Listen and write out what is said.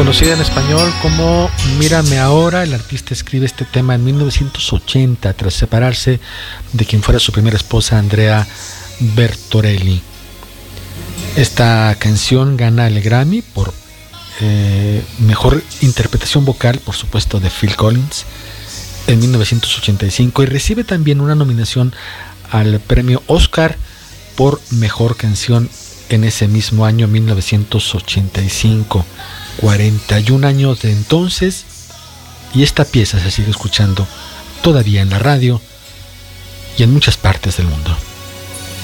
Conocida en español como Mírame Ahora, el artista escribe este tema en 1980 tras separarse de quien fuera su primera esposa, Andrea Bertorelli. Esta canción gana el Grammy por mejor interpretación vocal, por supuesto, de Phil Collins en 1985, y recibe también una nominación al premio Oscar por mejor canción en ese mismo año, 1985. 41 años de entonces, y esta pieza se sigue escuchando todavía en la radio y en muchas partes del mundo.